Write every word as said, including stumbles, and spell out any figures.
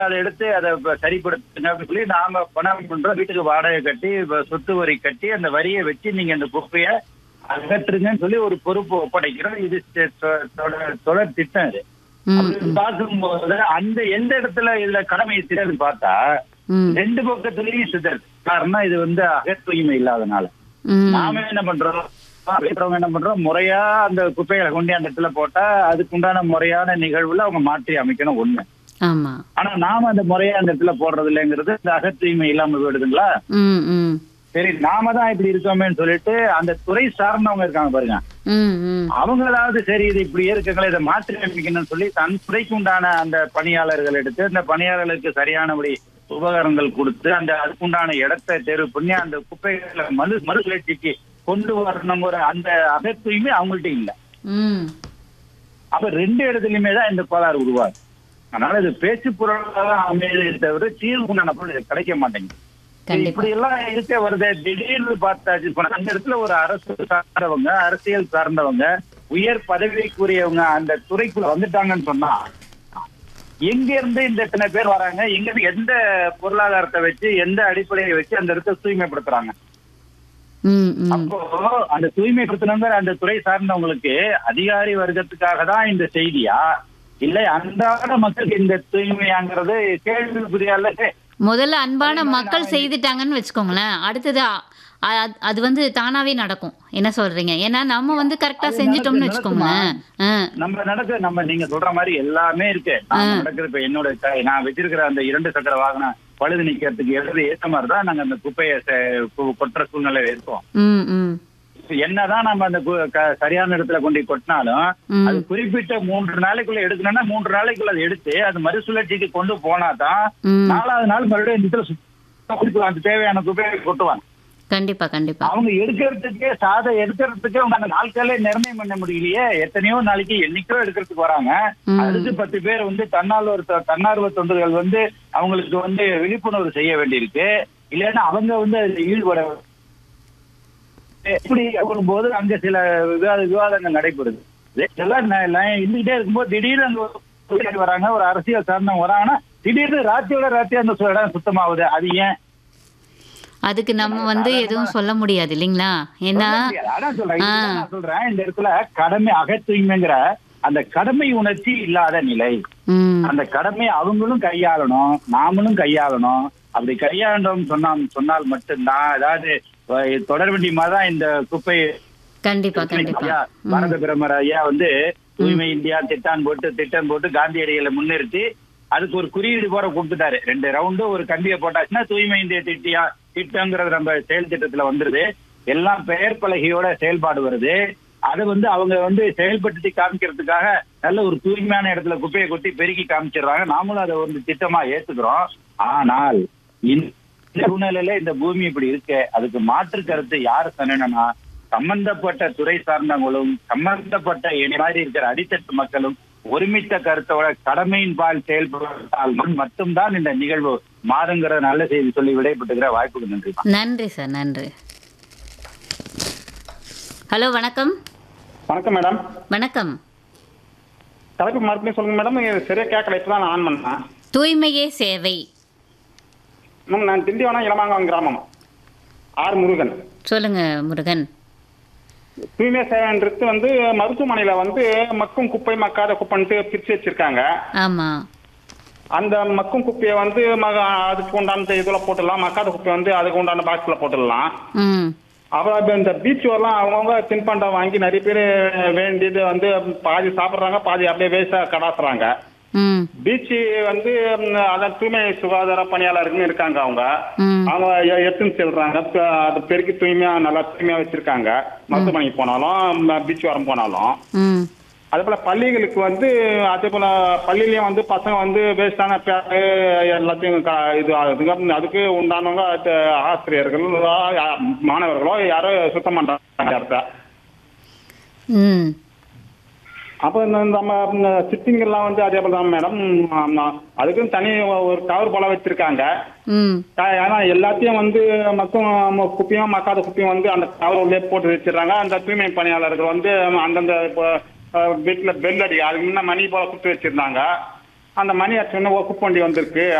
அதை எடுத்து அதை ப- சரிப்படுத்துங்க அப்படின்னு சொல்லி நாம பணம் பண்றோம். வீட்டுக்கு வாடகை கட்டி வ- சொத்து வரி கட்டி அந்த வரியை வச்சு நீங்க அந்த குப்பையை அகற்றுங்கன்னு சொல்லி ஒரு பொறுப்பு ஒப்படைக்கிறோம். இது தெ- தொ- தொடர் தொடர் திட்டம் இது. ம், அப்படி ம், பார்க்கும்போது அந்த எந்த இடத்துல இதுல கடமை சிறகு பார்த்தா ம், ரெண்டு பக்கத்துலயும் சிதறு. காரணம் இது வந்து அகத்தூய்மை இல்லாதனால ம். நாம என்ன பண்றோம், வீட்டுறவங்க என்ன பண்றோம், முறையா அந்த குப்பைகளை கொண்டு அந்த இடத்துல போட்டா அதுக்குண்டான முறையான நிகழ்வுல அவங்க மாற்றி அமைக்கணும் ஒண்ணு. ஆமா. ஆனா நாம அந்த முறையா அந்த இடத்துல போடுறது இல்லைங்கிறது இந்த அகத்தூய்மை இல்லாம போயிடுதுங்களா. ம், ம், சரி, நாம தான் இப்படி இருக்கோமேன்னு சொல்லிட்டு அந்த துறை சார்ந்தவங்க இருக்காங்க பாருங்க, ம், ம். அவங்களாவது சரி இது இப்படி இருக்குங்களே இதை மாற்றி அமைக்கணும்னு சொல்லி தன் துறைக்கு உண்டான அந்த பணியாளர்கள் எடுத்து அந்த பணியாளர்களுக்கு சரியானபடி உபகரணங்கள் கொடுத்து அந்த அதுக்குண்டான இடத்தை தேர்வு பண்ணி அந்த குப்பைகளை மறு மறுசுழற்சிக்கு கொண்டு வரணுங்கிற அந்த அகத்தூய்மை அவங்கள்ட்ட இல்லை. ம். அப்ப ரெண்டு இடத்துலயுமே தான் இந்த கோளாறு உருவாது. அதனால இது பேச்சு பொருளாக அமையதை தவிர தீர்வு உண்டான பொருள் இது கிடைக்க மாட்டேங்குது. கண்டிப்பா. இப்படி எல்லாம் இருக்க வருது. திடீர்னு பார்த்தாச்சு இப்ப அந்த இடத்துல ஒரு அரசு சார்ந்தவங்க, அரசியல் சார்ந்தவங்க, உயர் பதவிக்குரியவங்க அந்த துறைக்குள்ள வந்துட்டாங்கன்னு சொன்னா எங்க இருந்து இந்த இத்தனை பேர் வராங்க, எங்க இருந்து எந்த பொருளாதாரத்தை வச்சு எந்த அடிப்படையை வச்சு அந்த இடத்தை தூய்மைப்படுத்துறாங்க. ம், ம். அப்போ அந்த தூய்மைப்படுத்தணுங்கிற அந்த துறை சார்ந்தவங்களுக்கு அதிகாரி வர்க்கத்துக்காக தான் இந்த செய்தியா, இல்லை அன்றாட மக்களுக்கு இந்த தூய்மையாங்கிறது கேள்விக்குறியா? இல்ல முதல்ல அன்பான அதே மாதிரி மக்கள் நான் செய்துட்டாங்கன்னு வச்சுக்கோங்களேன். அடுத்தது அ- அ- அது வந்து தானாவே நடக்கும். என்ன சொல்றீங்க? ஏன்னா நம்ம வந்து கரெக்டா அது செஞ்சுட்டோம்னு நடக்கு- நடக்குமா? வச்சுக்கோங்களேன். ஆ, நம்ம நடக்க நம்ம நீங்க சொல்ற மாதிரி எல்லாமே இருக்கு. நாம நடக்குது. இப்ப என்னோட க- நான் வச்சிருக்கிற அந்த இரண்டு சக்கர வாகனம் பழுது நீக்கிறதுக்கு எழுதி ஏற்ற மாதிரி தான் நாங்க அந்த குப்பையை செ- கு- கொட்டுற சூழ்நிலை இருக்கோம். ம், ம், இப்ப என்னதான் நம்ம அந்த கு- க- சரியான இடத்துல கொண்டு போய் கொட்டினாலும் ம். அது குறிப்பிட்ட மூன்று நாளைக்குள்ள எடுக்கணும்னா மூன்று நாளைக்குள்ள அதை எடுத்து அது மறுசுழற்சிக்கு கொண்டு போனா தான் ம். நாலாவது நாள் மறுபடியும் இந்த இடத்துல சுத்தமா கொடுக்கலாம். அந்த தேவையான குப்பையை கொட்டுவாங்க. கண்டிப்பா, கண்டிப்பா. அவங்க எடுக்கிறதுக்கே சாதை எடுக்கிறதுக்கே அவங்க அந்த நாட்களே நிர்ணயம் பண்ண முடியலையே. எத்தனையோ நாளைக்கு என்னைக்கோ எடுக்கிறதுக்கு வராங்க. ம். அதுக்கு பத்து பேர் வந்து தன்னார்வ தன்னார்வ தொண்டர்கள் வந்து அவங்களுக்கு வந்து விழிப்புணர்வு செய்ய வேண்டியிருக்கு. இல்லைன்னா அவங்க வந்து அதுல ஈடுபட இப்படி போது அங்க சில விவாத விவாதங்கள் நடைபெறுது. இதெல்லாம் ந- ந- இருந்துகிட்டே இருக்கும்போது திடீர்னு அங்க ஒரு தொழிலாளி வராங்க, ஒரு அரசியல் சார்ந்தவங்க வராங்கன்னா திடீர்னு ராத்தியோட ராத்திரி அந்த சு- இடம் சுத்தமாகுது. அது ஏன்? அதுக்கு நம்ம வந்து எதுவும் சொல்ல முடியாது இல்லைங்களா? ஏன்னா சொல்ல முடியாது. அதான் சொல்றேன். ஆ. இதுதான் நான் சொல்றேன். இந்த இடத்துல கடமை அகத்தூய்மைங்கிற அந்த கடமை உணர்ச்சி இல்லாத நிலை. ம், அந்த கடமை அவங்களும் கையாளணும், நாமளும் கையாளணும். அப்படி கையாண்டோம் சொன்னா சொன்னால் மட்டும்தான், அதாவது அஹ், தொடர்வண்டி மாதிரி தான் இந்த குப்பை கண்டிப்பா, கண்டிப்பா. ஐயா, ம், பாரத பிரதமர் ஐயா வந்து தூய்மை இந்தியா திட்டம் போட்டு திட்டம் போட்டு காந்தியடிகளை முன்னிறுத்தி அதுக்கு ஒரு குறியீடு போற கொடுத்துட்டாரு. ரெண்டு ரவுண்டு ஒரு கம்பியை போட்டாச்சுன்னா தூய்மை இந்திய திட்டியா திட்டங்கிறது நம்ம செயல் திட்டத்துல வந்துருது. எல்லாம் பெயர் பலகையோட செயல்பாடு வருது. அது வந்து அவங்க வந்து செயல்படுத்தி காமிக்கிறதுக்காக நல்ல ஒரு தூய்மையான இடத்துல குப்பையை கொட்டி பெருக்கி காமிச்சிடுறாங்க. நாமளும் அதை ஒரு திட்டமா ஏத்துக்கிறோம். ஆனால் இந்த சூழ்நிலையில இந்த பூமி இப்படி இருக்கு. அதுக்கு மாற்று கருத்து யாரு சொன்னா சம்பந்தப்பட்ட துறை சார்ந்தவங்களும் சம்பந்தப்பட்ட என்னை மாதிரி இருக்கிற அடித்தட்டு மக்களும் ஒருமித்த கருத்தோட கடமையின் பால் செயல்பட்டால் மட்டும்தான் இந்த நிகழ்வு மாறுங்கிற நல்ல செய்தி சொல்லி விடைபெற்றுகிற வாய்ப்புக்கு நன்றி. நன்றி சார், நன்றி. ஹலோ, வணக்கம். வணக்கம் மேடம். வணக்கம். தலைப்பு மறுபடியும் சொல்லுங்க மேடம். இது சரியா கேட்கல, இப்பதான் நான் ஆன் பண்ணேன். தூய்மையே சேவை. மேம், நான் திண்டிவனம் இளமாங்கம் கிராமம், ஆர் முருகன். சொல்லுங்க முருகன். தூய்மை சேவைன்றது வந்து மருத்துவமனையில வந்து மக்கும் குப்பை மக்காத குப்பைன்ட்டு பிரிச்சு வச்சிருக்காங்க. ஆமா. அந்த மக்கும் குப்பையை வந்து ம- அதுக்கு உண்டான இதுல போட்டுடலாம், மக்காத குப்பையை வந்து அதுக்கு உண்டான பாக்ஸ்ல போட்டுடலாம். ம், அப்புறம் இப்ப இந்த பீச் வரலாம் அவங்கவுங்க தின்பண்டம் வாங்கி நிறைய பேர் வேண்டியது வந்து பாதி சாப்பிட்றாங்க, பாதி அப்படியே வேஸ்டா கடாசுறாங்க. ம், பீச் வந்து ம், அதான் தூய்மை சுகாதார பணியாளருக்குன்னு இருக்காங்க. அவங்க ம், அவங்க எ- எடுத்துன்னு செல்றாங்க. ப- அது பெருக்கி தூய்மையா நல்லா தூய்மையா வச்சிருக்காங்க. மருத்துவமனைக்கு போனாலும் பீச் வாரம் போனாலும். ம், அதே போல பள்ளிகளுக்கு வந்து அதே போல பள்ளியிலயும் வந்து பசங்க வந்து வேஸ்டான பேரு எல்லாத்தையும் க- இது ஆகுதுங்க. அதுக்கு உண்டானவங்க அது ஆசிரியர்கள் ஆ, மாணவர்களோ யாரோ சுத்தம் பண்றாங்க இடத்த. ம். அப்போ இந்த நம்ம சிட்டிங்கெல்லாம் வந்து அதே போல தான் மேடம். அதுக்குன்னு தனி ஒரு கவர் போல வச்சிருக்காங்க. ம், ஏன்னா எல்லாத்தையும் வந்து மக்கும் குப்பையும் மக்காத குப்பையும் வந்து அந்த கவர் உள்ளே போட்டு வச்சிடறாங்க. அந்த தூய்மை பணியாளர்கள் வந்து அந்தந்த இப்போ வீட்டில் பெல் அடி அதுக்கு முன்ன மணி போல கொடுத்து வச்சிருந்தாங்க. அந்த மணி அடிச்சோடனே ஓ குப்பண்டி வந்திருக்கு